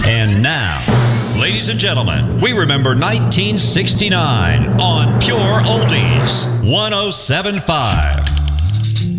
And now, ladies and gentlemen, we remember 1969 on Pure Oldies 107.5.